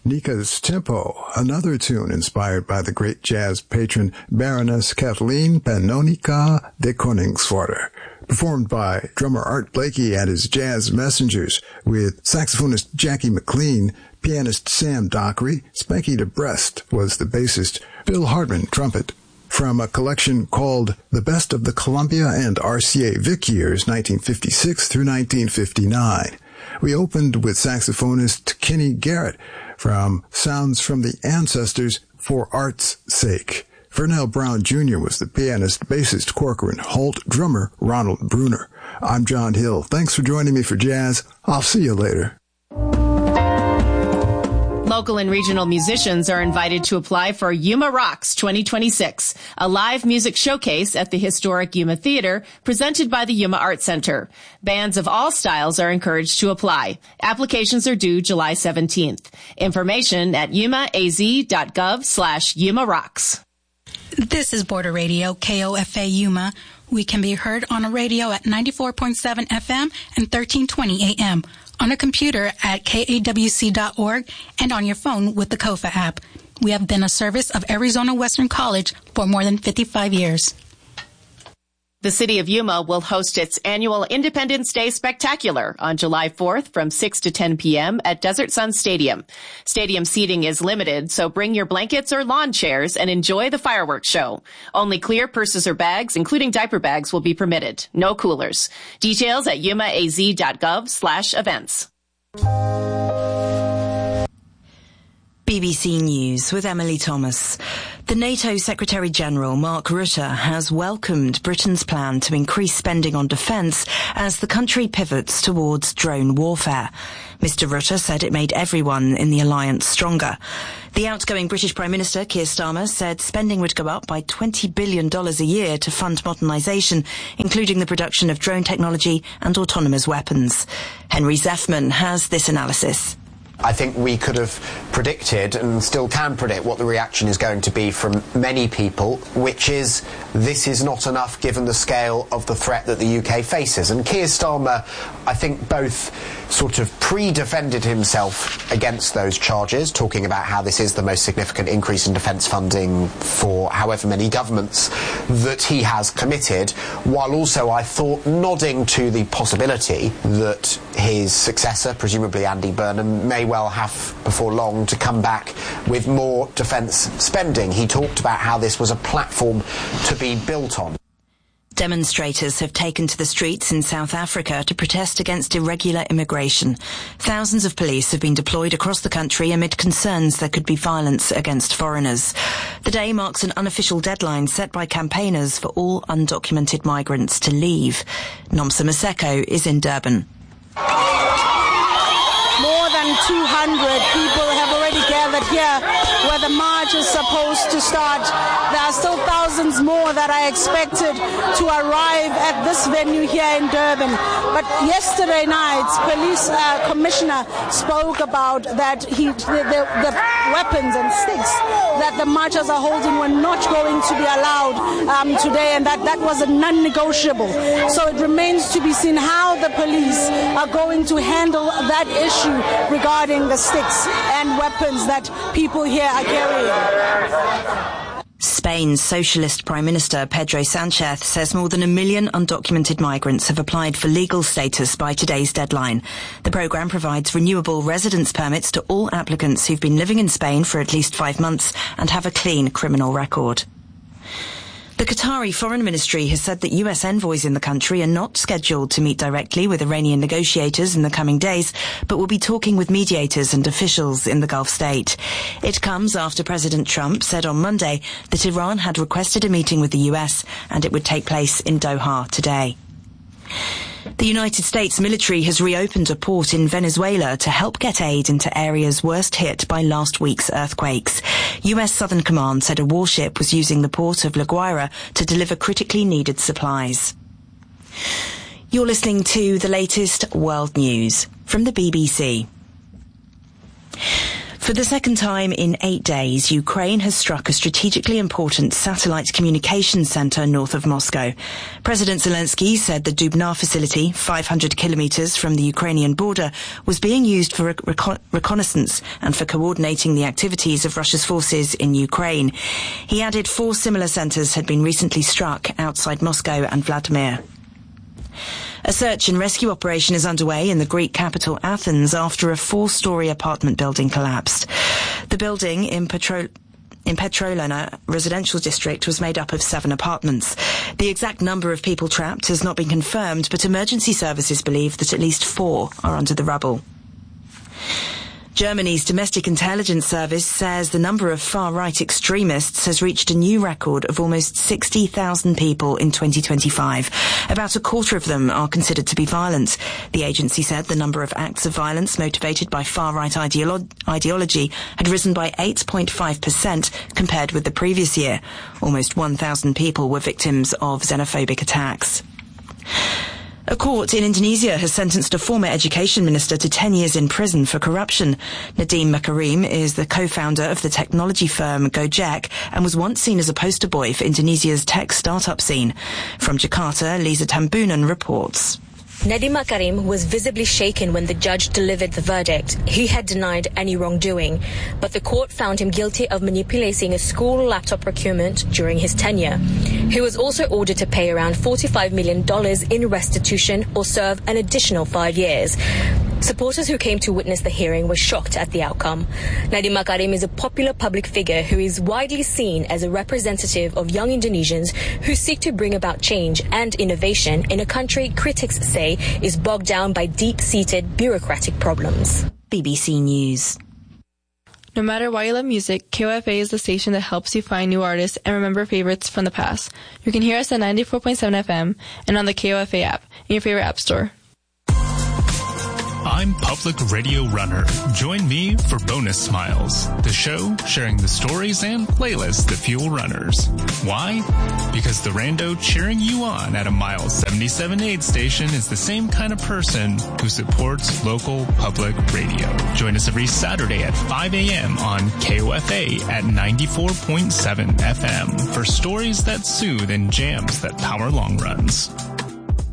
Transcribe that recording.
Nika's Tempo, another tune inspired by the great jazz patron Baroness Kathleen Pannonica de Koningsvaarder, performed by drummer Art Blakey and his Jazz Messengers, with saxophonist Jackie McLean, pianist Sam Dockery. Spanky DeBrest was the bassist, Bill Hartman trumpet. From a collection called The Best of the Columbia and RCA Vic Years, 1956 through 1959. We opened with saxophonist Kenny Garrett from Sounds from the Ancestors, For Art's Sake. Vernell Brown Jr. was the pianist, bassist Corcoran Holt, drummer Ronald Bruner. I'm John Hill. Thanks for joining me for Jazz. I'll see you later. Local and regional musicians are invited to apply for Yuma Rocks 2026, a live music showcase at the historic Yuma Theater presented by the Yuma Art Center. Bands of all styles are encouraged to apply. Applications are due July 17th. Information at yumaaz.gov/Yuma Rocks. This is Border Radio, KOFA Yuma. We can be heard on a radio at 94.7 FM and 1320 AM. On a computer at kawc.org and on your phone with the KOFA app. We have been a service of Arizona Western College for more than 55 years. The city of Yuma will host its annual Independence Day Spectacular on July 4th from 6 to 10 p.m. at Desert Sun Stadium. Stadium seating is limited, so bring your blankets or lawn chairs and enjoy the fireworks show. Only clear purses or bags, including diaper bags, will be permitted. No coolers. Details at yumaaz.gov/events. BBC News with Emily Thomas. The NATO Secretary-General Mark Rutte has welcomed Britain's plan to increase spending on defence as the country pivots towards drone warfare. Mr Rutte said it made everyone in the alliance stronger. The outgoing British Prime Minister, Keir Starmer, said spending would go up by $20 billion a year to fund modernisation, including the production of drone technology and autonomous weapons. Henry Zeffman has this analysis. I think we could have predicted and still can predict what the reaction is going to be from many people, which is this is not enough given the scale of the threat that the UK faces. And Keir Starmer, I think, both sort of pre-defended himself against those charges, talking about how this is the most significant increase in defence funding for however many governments that he has committed, while also, I thought, nodding to the possibility that his successor, presumably Andy Burnham, may well have before long to come back with more defence spending. He talked about how this was a platform to be built on. Demonstrators have taken to the streets in South Africa to protest against irregular immigration. Thousands of police have been deployed across the country amid concerns there could be violence against foreigners. The day marks an unofficial deadline set by campaigners for all undocumented migrants to leave. Nomsa Maseko is in Durban. More than 200 people have already gathered here where the march is supposed to start. There are still thousands more that are expected to arrive at this venue here in Durban. But yesterday night, police commissioner spoke about that the weapons and sticks that the marchers are holding were not going to be allowed today, and that was a non-negotiable. So it remains to be seen how the police are going to handle that issue regarding the sticks and weapons that people here are carrying. Spain's socialist Prime Minister Pedro Sanchez says more than 1 million undocumented migrants have applied for legal status by today's deadline. The programme provides renewable residence permits to all applicants who've been living in Spain for at least 5 months and have a clean criminal record. The Qatari Foreign Ministry has said that US envoys in the country are not scheduled to meet directly with Iranian negotiators in the coming days, but will be talking with mediators and officials in the Gulf state. It comes after President Trump said on Monday that Iran had requested a meeting with the US and it would take place in Doha today. The United States military has reopened a port in Venezuela to help get aid into areas worst hit by last week's earthquakes. US Southern Command said a warship was using the port of La Guaira to deliver critically needed supplies. You're listening to the latest world news from the BBC. For the second time in 8 days, Ukraine has struck a strategically important satellite communications center north of Moscow. President Zelensky said the Dubna facility, 500 kilometers from the Ukrainian border, was being used for reconnaissance and for coordinating the activities of Russia's forces in Ukraine. He added 4 similar centers had been recently struck outside Moscow and Vladimir. A search and rescue operation is underway in the Greek capital Athens after a 4-story apartment building collapsed. The building in Petrolina residential district was made up of 7 apartments. The exact number of people trapped has not been confirmed, but emergency services believe that at least 4 are under the rubble. Germany's domestic intelligence service says the number of far-right extremists has reached a new record of almost 60,000 people in 2025. About a quarter of them are considered to be violent. The agency said the number of acts of violence motivated by far-right ideology had risen by 8.5% compared with the previous year. Almost 1,000 people were victims of xenophobic attacks. A court in Indonesia has sentenced a former education minister to 10 years in prison for corruption. Nadiem Makarim is the co-founder of the technology firm Gojek and was once seen as a poster boy for Indonesia's tech startup scene. From Jakarta, Lisa Tambunan reports. Nadiem Makarim was visibly shaken when the judge delivered the verdict. He had denied any wrongdoing, but the court found him guilty of manipulating a school laptop procurement during his tenure. He was also ordered to pay around $45 million in restitution or serve an additional 5 years. Supporters who came to witness the hearing were shocked at the outcome. Nadiem Makarim is a popular public figure who is widely seen as a representative of young Indonesians who seek to bring about change and innovation in a country critics say is bogged down by deep-seated bureaucratic problems. BBC News. No matter why you love music, KOFA is the station that helps you find new artists and remember favorites from the past. You can hear us at 94.7 FM and on the KOFA app in your favorite app store. I'm Public Radio Runner. Join me for Bonus Smiles, the show sharing the stories and playlists that fuel runners. Why? Because the rando cheering you on at a mile 77 aid station is the same kind of person who supports local public radio. Join us every Saturday at 5 a.m. on KOFA at 94.7 FM for stories that soothe and jams that power long runs.